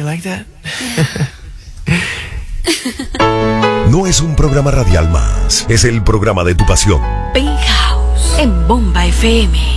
like that? No es un programa radial más, es el programa de tu pasión. Penthouse en Bomba FM.